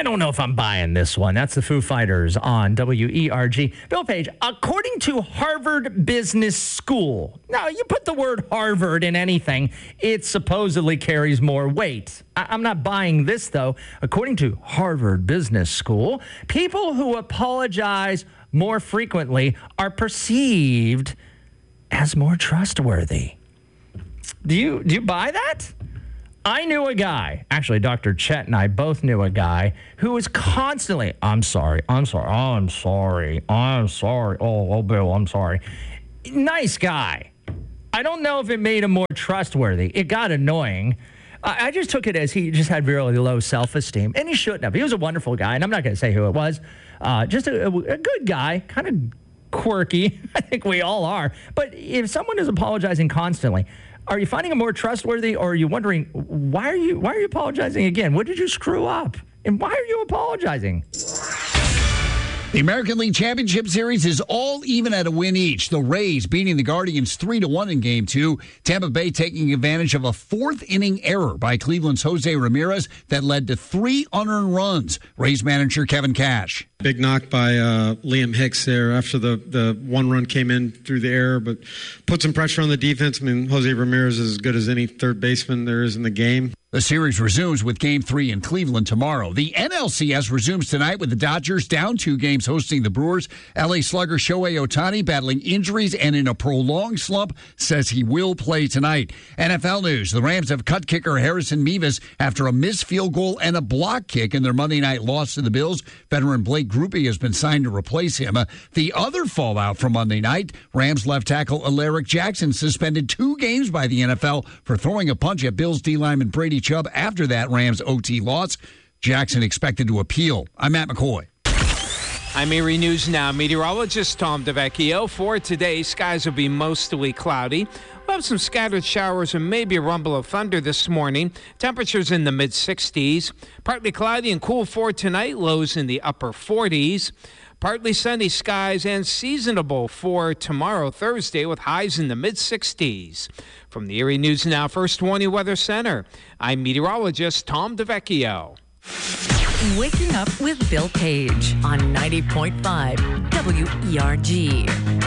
I don't know if I'm buying this one. That's the Foo Fighters on WERG. Bill Page, according to Harvard Business School. Now, you put the word Harvard in anything, it supposedly carries more weight. I'm not buying this, though. According to Harvard Business School, people who apologize more frequently are perceived as more trustworthy. Do you buy that? I knew a guy, actually Dr. Chet and I both knew a guy who was constantly, I'm sorry, oh, Bill, I'm sorry. Nice guy. I don't know if it made him more trustworthy. It got annoying. I just took it as he just had really low self-esteem, and he shouldn't have. He was a wonderful guy, and I'm not going to say who it was. Just a good guy, kind of quirky. I think we all are. But if someone is apologizing constantly, are you finding him more trustworthy, or are you wondering, why are you apologizing again? What did you screw up? And why are you apologizing? The American League Championship Series is all even at a win each. The Rays beating the Guardians 3-1 in Game 2. Tampa Bay taking advantage of a fourth-inning error by Cleveland's Jose Ramirez that led to 3 unearned runs. Rays manager Kevin Cash. Big knock by Liam Hicks there after the one run came in through the error, but put some pressure on the defense. I mean, Jose Ramirez is as good as any third baseman there is in the game. The series resumes with Game 3 in Cleveland tomorrow. The NLCS resumes tonight with the Dodgers down 2 games hosting the Brewers. LA slugger Shohei Ohtani battling injuries and in a prolonged slump says he will play tonight. NFL news. The Rams have cut kicker Harrison Mevis after a missed field goal and a block kick in their Monday night loss to the Bills. Veteran Blake Grupe has been signed to replace him. The other fallout from Monday night, Rams left tackle Alaric Jackson suspended 2 games by the NFL for throwing a punch at Bills D lineman Brady Chubb after that Rams OT loss. Jackson expected to appeal. I'm Matt McCoy. I'm Erie News Now meteorologist Tom DeVecchio. For today, skies will be mostly cloudy. We'll have some scattered showers and maybe a rumble of thunder this morning. Temperatures in the mid-60s. Partly cloudy and cool for tonight. Lows in the upper 40s. Partly sunny skies and seasonable for tomorrow, Thursday, with highs in the mid-60s. From the Erie News Now First Warning Weather Center, I'm meteorologist Tom DeVecchio. Waking up with Bill Page on 90.5 WERG.